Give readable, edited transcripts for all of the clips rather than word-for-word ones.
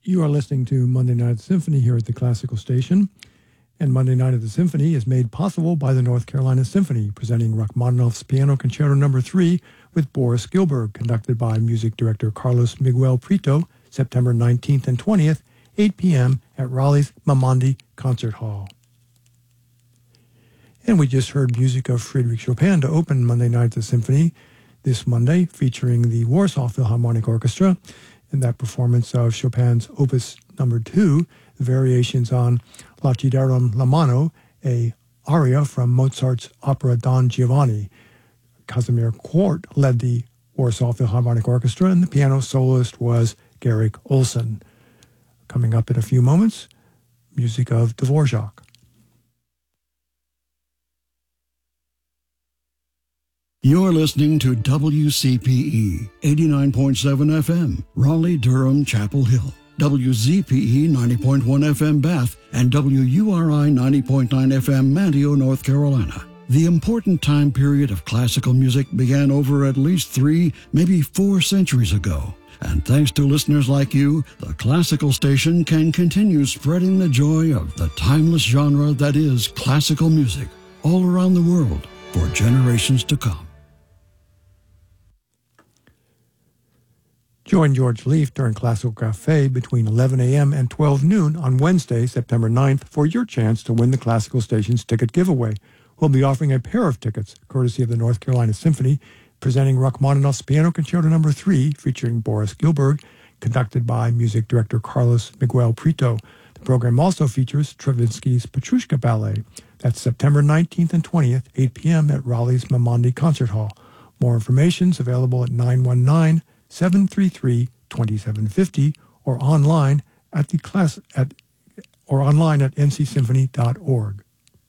You are listening to Monday Night at the Symphony here at the Classical Station. And Monday Night at the Symphony is made possible by the North Carolina Symphony, presenting Rachmaninoff's Piano Concerto No. 3 with Boris Gilberg, conducted by music director Carlos Miguel Prieto, September 19th and 20th, 8 p.m. at Raleigh's Mamandi Concert Hall. And we just heard music of Frédéric Chopin to open Monday Night at the Symphony this Monday, featuring the Warsaw Philharmonic Orchestra in that performance of Chopin's Opus No. 2, variations on Lacidarum la mano, a aria from Mozart's opera Don Giovanni. Casimir Quart led the Warsaw Philharmonic Orchestra, and the piano soloist was Garrick Olson. Coming up in a few moments, music of Dvorak. You're listening to WCPE 89.7 FM, Raleigh-Durham, Chapel Hill, WZPE 90.1 FM, Bath, and WURI 90.9 FM, Manteo, North Carolina. The important time period of classical music began over at least 3, maybe 4 centuries ago. And thanks to listeners like you, the Classical Station can continue spreading the joy of the timeless genre that is classical music all around the world for generations to come. Join George Leaf during Classical Cafe between 11 a.m. and 12 noon on Wednesday, September 9th, for your chance to win the Classical Station's ticket giveaway. We'll be offering a pair of tickets, courtesy of the North Carolina Symphony, presenting Rachmaninoff's Piano Concerto No. 3, featuring Boris Gilberg, conducted by music director Carlos Miguel Prieto. The program also features Stravinsky's Petrushka Ballet. That's September 19th and 20th, 8 p.m. at Raleigh's Mamandi Concert Hall. More information is available at 919-733-2750 or online at ncsymphony.org.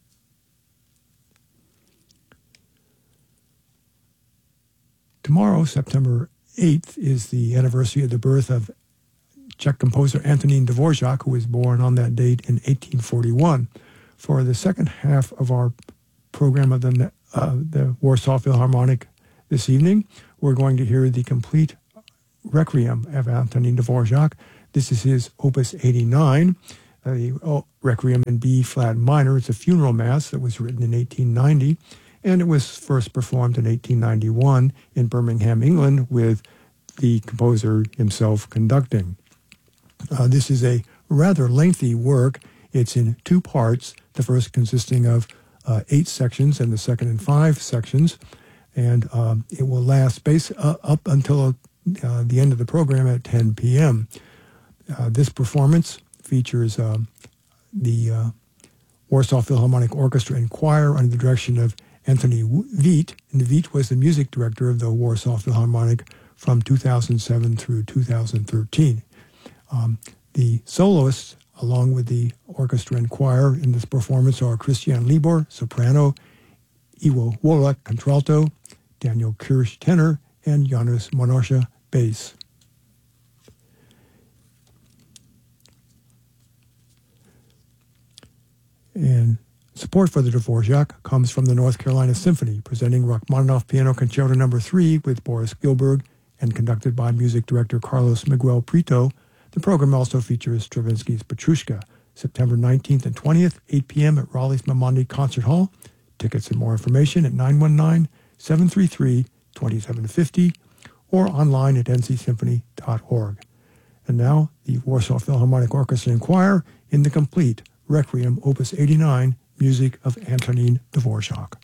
Tomorrow, September 8th, is the anniversary of the birth of Czech composer Antonín Dvořák, who was born on that date in 1841. For the second half of our program of the Warsaw Philharmonic this evening, we're going to hear the complete Requiem of Antonín Dvořák. This is his Opus 89, the Requiem in B-flat minor. It's a funeral mass that was written in 1890, and it was first performed in 1891 in Birmingham, England, with the composer himself conducting. This is a rather lengthy work. It's in 2 parts, the first consisting of 8 sections and the second in 5 sections, and it will last up until the end of the program at 10 p.m. This performance features the Warsaw Philharmonic Orchestra and Choir under the direction of Anthony Wheat, and Wheat was the music director of the Warsaw Philharmonic from 2007 through 2013. The soloists, along with the orchestra and choir in this performance, are Christian Libor, soprano, Iwo Wolak, contralto, Daniel Kirsch, tenor, and Janusz Monosza, bass. And support for the Dvořák comes from the North Carolina Symphony, presenting Rachmaninoff Piano Concerto No. 3 with Boris Gilberg and conducted by music director Carlos Miguel Prieto. The program also features Stravinsky's Petrushka, September 19th and 20th, 8 p.m. at Raleigh's Mamandi Concert Hall. Tickets and more information at 919-733-2750 or online at ncsymphony.org. And now, the Warsaw Philharmonic Orchestra and Choir in the complete Requiem Opus 89, music of Antonín Dvořák.